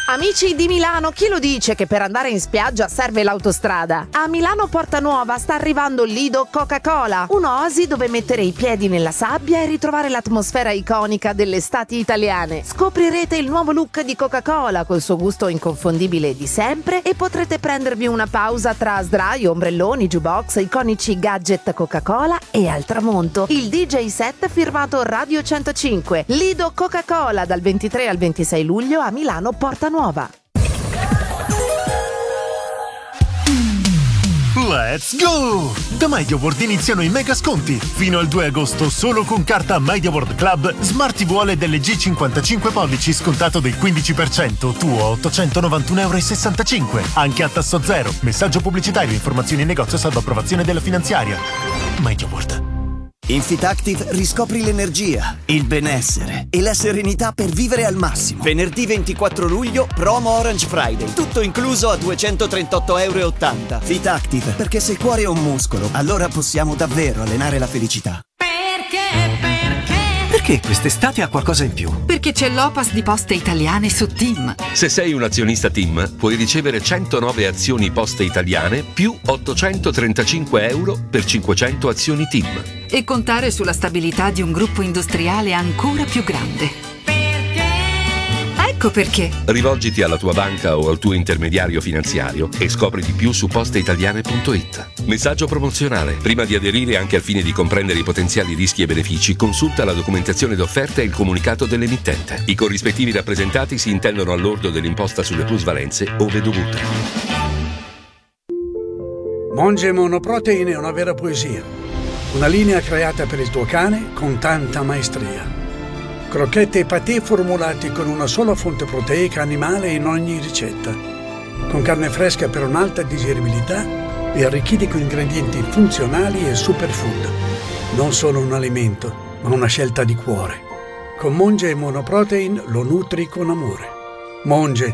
Amici di Milano, chi lo dice che per andare in spiaggia serve l'autostrada? A Milano Porta Nuova sta arrivando Lido Coca-Cola, un'oasi dove mettere i piedi nella sabbia e ritrovare l'atmosfera iconica delle estati italiane. Scoprirete il nuovo look di Coca-Cola col suo gusto inconfondibile di sempre e potrete prendervi una pausa tra sdraio, ombrelloni, jukebox, iconici gadget Coca-Cola e al tramonto il DJ set firmato Radio 105. Lido Coca-Cola dal 23 al 26 luglio a Milano Porta Nuova. Let's go! Da MediaWorld iniziano i mega sconti. Fino al 2 agosto solo con carta MediaWorld Club Smart TV OLED LG 55 pollici scontato del 15%, tuo 891,65 €. Anche a tasso zero. Messaggio pubblicitario, informazioni in negozio salvo approvazione della finanziaria. MediaWorld. In Fitactive riscopri l'energia, il benessere e la serenità per vivere al massimo. Venerdì 24 luglio, promo Orange Friday. Tutto incluso a €238,80. Fitactive, perché se il cuore è un muscolo, allora possiamo davvero allenare la felicità. Perché quest'estate ha qualcosa in più? Perché c'è l'Opas di Poste Italiane su TIM. Se sei un azionista TIM, puoi ricevere 109 azioni Poste Italiane più €835 per 500 azioni TIM. E contare sulla stabilità di un gruppo industriale ancora più grande. Ecco perché. Rivolgiti alla tua banca o al tuo intermediario finanziario e scopri di più su posteitaliane.it. Messaggio promozionale. Prima di aderire, anche al fine di comprendere i potenziali rischi e benefici, consulta la documentazione d'offerta e il comunicato dell'emittente. I corrispettivi rappresentati si intendono all'ordo dell'imposta sulle plusvalenze ove dovute. Monge Monoprotein è una vera poesia. Una linea creata per il tuo cane con tanta maestria. Crocchette e patè formulati con una sola fonte proteica animale in ogni ricetta. Con carne fresca per un'alta digeribilità e arricchiti con ingredienti funzionali e superfood. Non solo un alimento, ma una scelta di cuore. Con Monge Monoprotein lo nutri con amore. Monge,